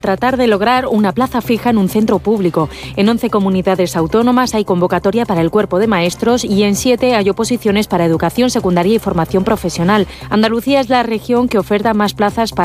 tratar de lograr una plaza fija en un centro público. En 11 comunidades autónomas hay convocatoria para el cuerpo de maestros y en 7 hay oposiciones para educación secundaria y formación profesional. Andalucía es la región que oferta más plazas para